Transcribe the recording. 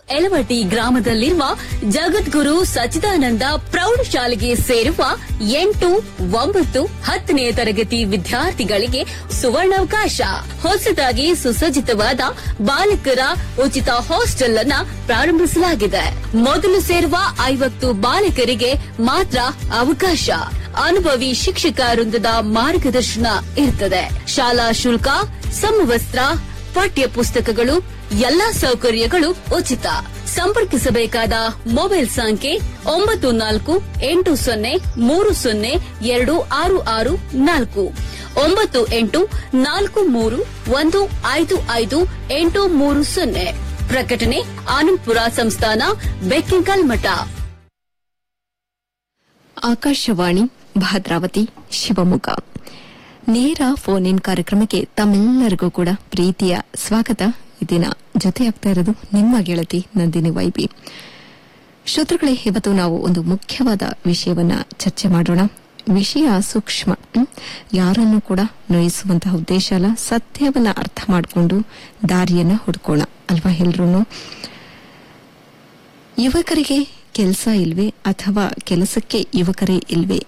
ಎಲವಟಿ ಗ್ರಾಮದಲ್ಲಿರುವ ಜಗದ್ಗುರು ಸಚ್ಚಿದಾನಂದ ಪ್ರೌಢಶಾಲೆಗೆ ಸೇರುವ 8, 9, 10ನೇ ತರಗತಿ ವಿದ್ಯಾರ್ಥಿಗಳಿಗೆ ಸುವರ್ಣಾವಕಾಶ. ಹೊಸದಾಗಿ ಸುಸಜ್ಜಿತವಾದ ಬಾಲಕರ ಉಚಿತ ಹಾಸ್ಟೆಲ್ ಅನ್ನ ಪ್ರಾರಂಭಿಸಲಾಗಿದೆ. ಮೊದಲು ಸೇರುವ 50 ಬಾಲಕರಿಗೆ ಮಾತ್ರ ಅವಕಾಶ. ಅನುಭವಿ ಶಿಕ್ಷಕ ವೃಂದದ ಮಾರ್ಗದರ್ಶನ ಇರುತ್ತದೆ. ಶಾಲಾ ಶುಲ್ಕ, ಸಮವಸ್ತ್ರ, ಪಠ್ಯ ಪುಸ್ತಕಗಳು, ಎಲ್ಲಾ ಸೌಕರ್ಯಗಳು ಉಚಿತ. ಸಂಪರ್ಕಿಸಬೇಕಾದ ಮೊಬೈಲ್ ಸಂಖ್ಯೆ 9480302664 9843155830. ಪ್ರಕಟಣೆ ಆನಂದಪುರ ಸಂಸ್ಥಾನ, ಬೆಕ್ಕಿಂಕಲ್ ಮಠ. ಆಕಾಶವಾಣಿ ಭದ್ರಾವತಿ ಶಿವಮೊಗ್ಗ ನೇರ ಫೋನ್ ಇನ್ ಕಾರ್ಯಕ್ರಮಕ್ಕೆ ತಮ್ಮೆಲ್ಲರಿಗೂ ಕೂಡ ಪ್ರೀತಿಯ ಸ್ವಾಗತ. ಈ ದಿನ ಜೊತೆಯಾಗ್ತಾ ಇರೋದು ನಿಮ್ಮ ಗೆಳತಿ ನಂದಿನಿ ವೈಬಿ. ಶ್ರೋತೃಗಳೇ, ಇವತ್ತು ನಾವು ಒಂದು ಮುಖ್ಯವಾದ ವಿಷಯವನ್ನ ಚರ್ಚೆ ಮಾಡೋಣ. ವಿಷಯ ಸೂಕ್ಷ್ಮ, ಯಾರನ್ನು ಕೂಡ ನೋಯಿಸುವಂತಹ ಉದ್ದೇಶ ಅಲ್ಲ. ಸತ್ಯವನ್ನ ಅರ್ಥ ಮಾಡಿಕೊಂಡು ದಾರಿಯನ್ನ ಹುಡ್ಕೋಣ ಅಲ್ವಾ ಎಲ್ರೂ. ಯುವಕರಿಗೆ ಕೆಲಸ ಇಲ್ವೇ ಅಥವಾ ಕೆಲಸಕ್ಕೆ ಯುವಕರೇ ಇಲ್ವೇ